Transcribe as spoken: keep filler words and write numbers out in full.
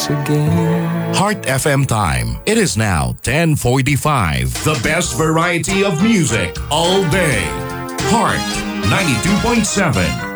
once again. Heart F M time. It is now ten forty-five. The best variety of music all day. Heart ninety-two point seven.